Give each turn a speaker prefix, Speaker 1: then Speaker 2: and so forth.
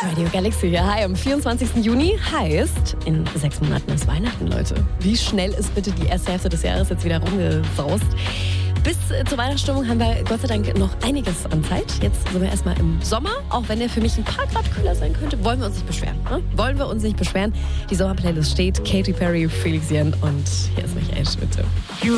Speaker 1: Radio Galaxy hier. Hi, am 24. Juni heißt, in 6 Monaten ist Weihnachten, Leute. Wie schnell ist bitte die erste Hälfte des Jahres jetzt wieder rumgesaust? Bis zur Weihnachtsstimmung haben wir Gott sei Dank noch einiges an Zeit. Jetzt sind wir erstmal im Sommer, auch wenn der für mich ein paar Grad kühler sein könnte. Wollen wir uns nicht beschweren. Ne? Wollen wir uns nicht beschweren. Die Sommerplaylist steht. Katy Perry, Felix Jen und hier ist Michael Schmidt.